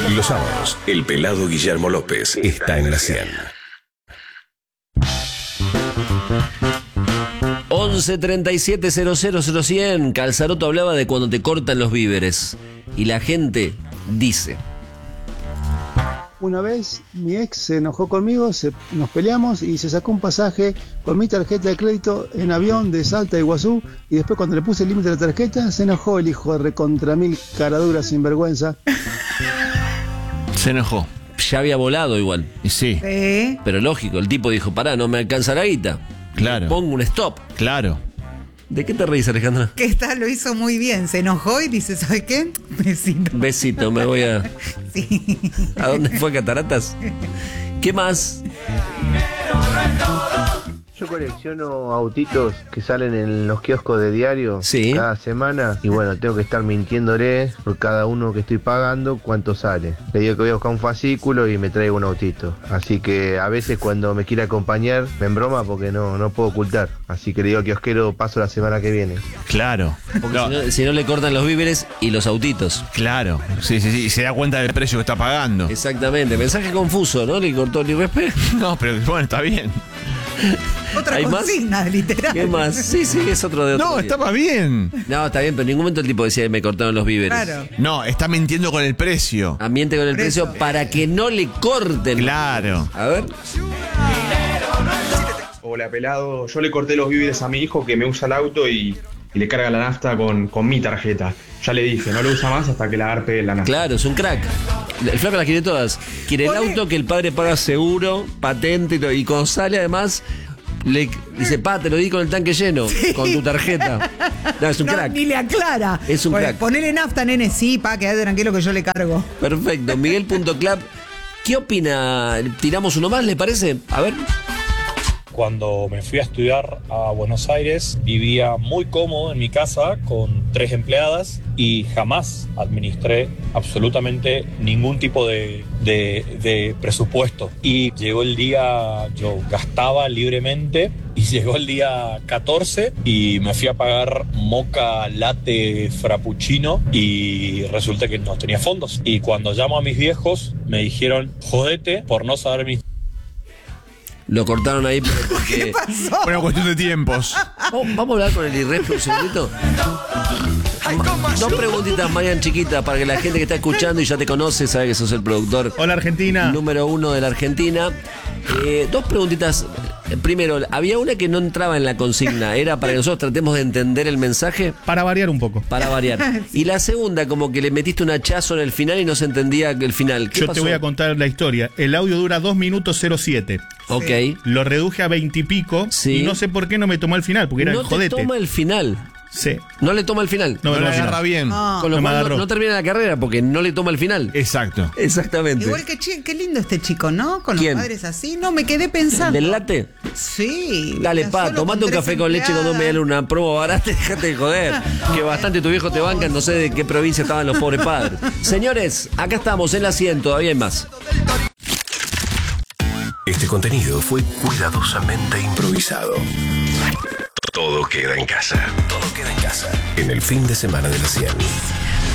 Los sábados, el pelado Guillermo López está en la 100. 11 37 000 100. Calzaroto hablaba de cuando te cortan los víveres. Y la gente dice: una vez mi ex se enojó conmigo, nos peleamos y se sacó un pasaje con mi tarjeta de crédito en avión de Salta a Iguazú, y después cuando le puse el límite de la tarjeta se enojó el hijo de recontra mil caradura sinvergüenza. Se enojó. Ya había volado igual. Y sí. Pero lógico, el tipo dijo: pará, no me alcanza la guita. Claro. Pongo un stop. Claro. ¿De qué te reís, Alejandra? Que lo hizo muy bien. Se enojó y dice: ¿sabes qué? Besito. Besito, me voy a... Sí. ¿A dónde fue, Cataratas? ¿Qué más? Yo colecciono autitos que salen en los kioscos de diario cada semana, y bueno, tengo que estar mintiéndole por cada uno que estoy pagando cuánto sale. Le digo que voy a buscar un fascículo y me traigo un autito. Así que a veces cuando me quiere acompañar me embroma porque no puedo ocultar. Así que le digo que kiosquero, paso la semana que viene. Claro. Porque si no le cortan los víveres y los autitos. Claro. Sí. Y se da cuenta del precio que está pagando. Exactamente. Mensaje confuso, ¿no? Le cortó el IRP. No, pero bueno, está bien. Otra consigna, más? Literal. ¿Qué más? Sí, es otro de otro. No, estaba bien. No, está bien, pero en ningún momento el tipo decía que me cortaron los víveres. Claro. No, está mintiendo con el precio. Miente con el precio para que no le corten. Claro. A ver. Hola, pelado. Yo le corté los víveres a mi hijo que me usa el auto y le carga la nafta con mi tarjeta. Ya le dije, no lo usa más hasta que la arpe la nafta. Claro, es un crack. El flaco las quiere todas. Quiere el auto que el padre paga seguro, patente y todo. Y cuando sale, además, le dice: te lo di con el tanque lleno, con tu tarjeta. No, es un crack. Ni le aclara. Es un crack. Ponele nafta, nene, quédate tranquilo que yo le cargo. Perfecto. Miguel.club, ¿qué opina? ¿Tiramos uno más, le parece? A ver. Cuando me fui a estudiar a Buenos Aires, vivía muy cómodo en mi casa con 3 empleadas y jamás administré absolutamente ningún tipo de presupuesto. Y llegó el día, yo gastaba libremente, y llegó el día 14 y me fui a pagar moca, latte, frappuccino, y resulta que no tenía fondos. Y cuando llamo a mis viejos, me dijeron: jodete por no saber mis... Lo cortaron ahí porque... ¿Qué pasó? Una cuestión de tiempos. Vamos a hablar con el IREP un segundito. Dos preguntitas, Marian, chiquita, para que la gente que está escuchando y ya te conoce sabe que sos el productor. Hola, Argentina. Número 1 de la Argentina. Dos preguntitas. Primero, había una que no entraba en la consigna. ¿Era para que nosotros tratemos de entender el mensaje? Para variar un poco. Para variar. Y la segunda, como que le metiste un hachazo en el final y no se entendía el final. ¿Qué Yo pasó? te voy a contar la historia. El audio dura 2 minutos 07. Ok. Lo reduje a 20 y pico. Sí. Y no sé por qué no me tomó el final, porque era el jodete. No te toma el final. Sí. No le toma el final. No lo agarra bien. Con lo No me cual agarró. no termina la carrera porque no le toma el final. Exacto. Exactamente. Igual que qué lindo este chico, ¿no? Con ¿Quién? los padres así. No, me quedé pensando. ¿Del latte? Sí. Dale, solo tomate con un café 3 con leche con 2 media luna, una promo barata y déjate de joder. Que bastante tu viejo te banca, no sé de qué provincia estaban los pobres padres. Señores, acá estamos en la 100, todavía hay más. Este contenido fue cuidadosamente improvisado. Todo queda en casa. Todo queda en casa. En el fin de semana de la 100.